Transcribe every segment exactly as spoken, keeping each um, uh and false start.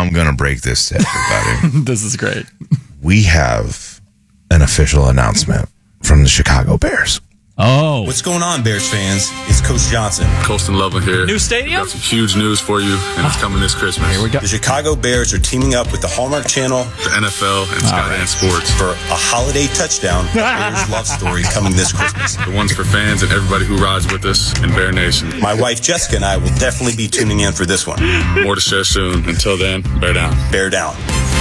I'm going to break this to everybody. This is great. We have an official announcement from the Chicago Bears. Oh. What's going on, Bears fans? It's Coach Johnson. Colston Loveland here. New stadium? Got some huge news for you, and it's coming this Christmas. Here we go. The Chicago Bears are teaming up with the Hallmark Channel, The N F L, and Skydance Sports. for a holiday touchdown, Bears love story coming this Christmas. The one's for fans and everybody who rides with us in Bear Nation. My wife Jessica and I will definitely be tuning in for this one. More to share soon. Until then, bear down. Bear down.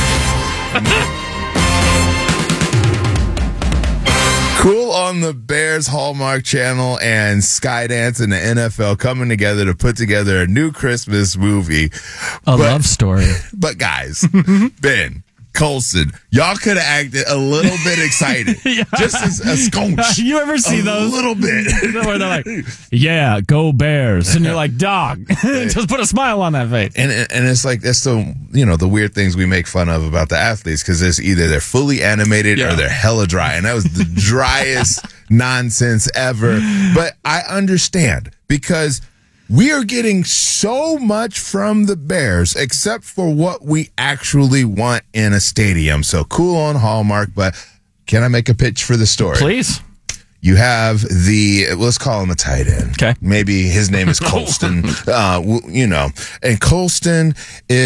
Cool on the Bears Hallmark Channel and Skydance and the N F L coming together to put together a new Christmas movie. A love story. But guys, Ben, Colson, y'all could have acted a little bit excited. Yeah. Just as a scotch. You ever see a those? A little bit. Where they're like, yeah, go Bears. And you're like, dog. Just put a smile on that face. And and it's like, that's the, you know, the weird things we make fun of about the athletes, because it's either they're fully animated Yeah. or they're hella dry. And that was the driest nonsense ever. But I understand, because we are getting so much from the Bears, except for what we actually want in a stadium. So cool on Hallmark, but can I make a pitch for the story? Please. You have the, let's call him a tight end. Okay. Maybe his name is Colston, uh, w- you know. And Colston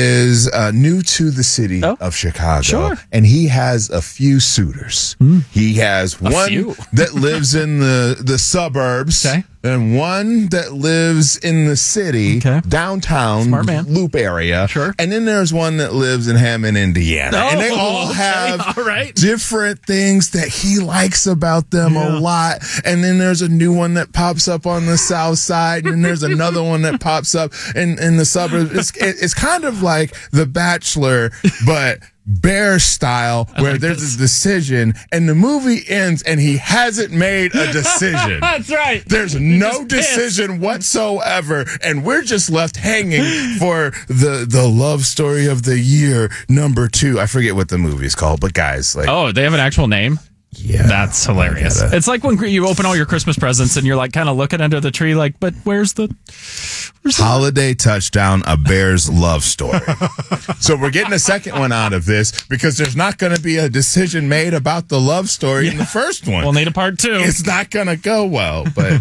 is uh, new to the city Oh, of Chicago. sure. And he has a few suitors. He has one few. that lives in the, the suburbs. Okay. And one that lives in the city, Okay. downtown Smart man. Loop area. Sure. And then there's one that lives in Hammond, Indiana. and they Oh, all okay. have All right. different things that he likes about them Yeah. a lot. And then there's a new one that pops up on the south side, and there's another one that pops up in, in the suburbs. It's, it, it's kind of like The Bachelor, but Bear style, where like there's this. a decision and the movie ends and he hasn't made a decision. That's right. There's no just pissed. decision whatsoever, and we're just left hanging for the the love story of the year number two. I forget what the movie's called, but guys, like, Oh, they have an actual name? yeah, That's hilarious. I gotta- It's like when you open all your Christmas presents and you're like kind of looking under the tree, like, but where's the. Where's the Holiday touchdown, a Bears love story. So we're getting a second one out of this because there's not going to be a decision made about the love story in the first one. We'll need a part two. It's not going to go well, but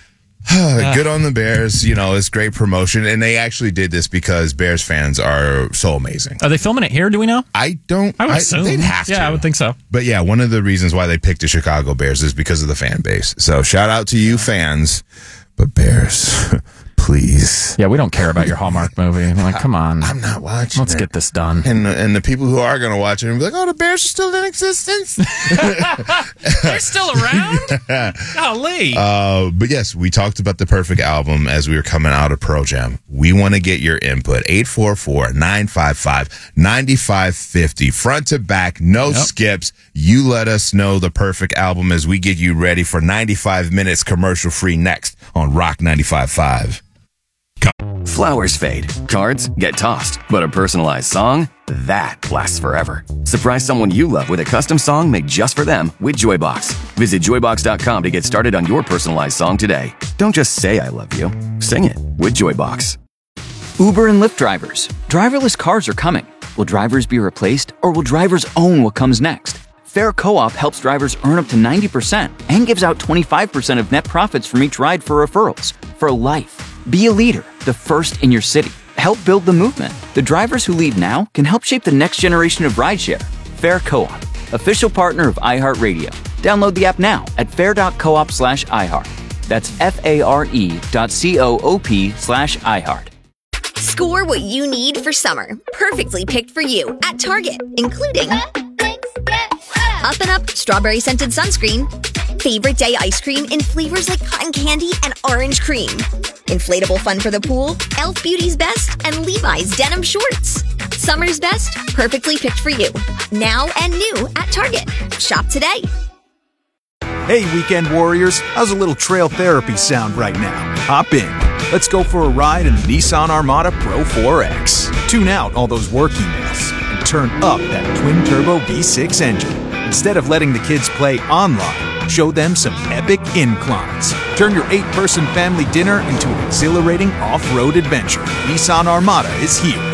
good on the Bears. You know, it's great promotion. And they actually did this because Bears fans are so amazing. Are they filming it here? Do we know? I don't, I would assume. they'd have to. Yeah, I would think so. But yeah, one of the reasons why they picked the Chicago Bears is because of the fan base. So shout out to you fans, but Bears, please. Yeah, we don't care about your Hallmark movie. I'm like, come on. I'm not watching Let's it. get this done. And the, and the people who are going to watch it will be like, oh, the Bears are still in existence. They're still around? Golly. Uh, but yes, we talked about the perfect album as we were coming out of Pearl Jam. We want to get your input. eight four four, nine five five, nine five five zero. Front to back, no Yep. skips. You let us know the perfect album as we get you ready for ninety-five minutes commercial free next on Rock ninety-five point five. Flowers fade, cards get tossed, but a personalized song, that lasts forever. Surprise someone you love with a custom song made just for them with Joybox. Visit joybox dot com to get started on your personalized song today. Don't just say I love you, sing it with Joybox. Uber and Lyft drivers. Driverless cars are coming. Will drivers be replaced, or will drivers own what comes next? Fair Co-op helps drivers earn up to ninety percent and gives out twenty-five percent of net profits from each ride for referrals. For life. Be a leader, the first in your city. Help build the movement. The drivers who lead now can help shape the next generation of rideshare. Fair Co-op, official partner of iHeartRadio. Download the app now at fair.coop slash iHeart. That's F-A-R-E dot C-O-O-P slash iHeart. Score what you need for summer. Perfectly picked for you at Target, including Up and Up strawberry scented sunscreen, favorite day ice cream in flavors like cotton candy and orange cream, inflatable fun for the pool, Elf Beauty's Best, and Levi's denim shorts. Summer's best, perfectly picked for you. Now and new at Target. Shop today. Hey, weekend warriors, how's a little trail therapy sound right now? Hop in. Let's go for a ride in the Nissan Armada Pro four X. Tune out all those work emails and turn up that twin-turbo V six engine. Instead of letting the kids play online, show them some epic inclines. Turn your eight-person family dinner into an exhilarating off-road adventure. Nissan Armada is here.